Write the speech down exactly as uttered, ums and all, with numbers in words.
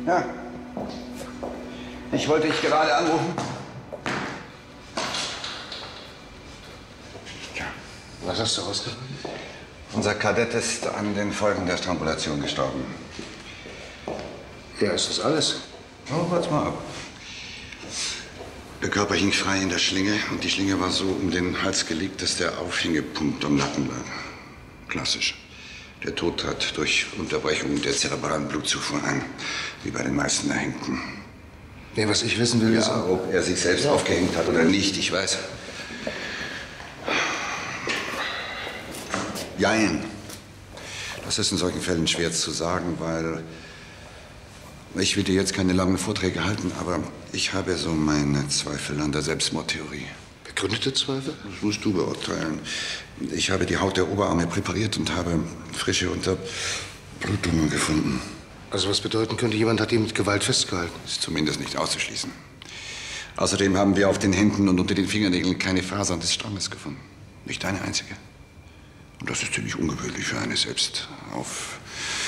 Ja. Ich wollte dich gerade anrufen. Ja. Was hast du rausgefunden? Unser Kadett ist an den Folgen der Strangulation gestorben. Ja, ist das alles? Oh, warte mal ab. Der Körper hing frei in der Schlinge und die Schlinge war so um den Hals gelegt, dass der Aufhängepunkt am Nacken lag. Klassisch. Der Tod trat durch Unterbrechung der zerebralen Blutzufuhr ein, wie bei den meisten Erhängten. Ja, was ich wissen will, ja, ist... ob er sich selbst ja. aufgehängt hat oder nicht, ich weiß. Jein. Das ist in solchen Fällen schwer zu sagen, weil... Ich will dir jetzt keine langen Vorträge halten, aber ich habe so meine Zweifel an der Selbstmordtheorie. Begründete Zweifel? Das musst du beurteilen. Ich habe die Haut der Oberarme präpariert und habe frische Unterblutungen gefunden. Also was bedeuten könnte, jemand hat ihn mit Gewalt festgehalten? Ist zumindest nicht auszuschließen. Außerdem haben wir auf den Händen und unter den Fingernägeln keine Fasern des Stammes gefunden. Nicht eine einzige. Und das ist ziemlich ungewöhnlich für eine selbst auf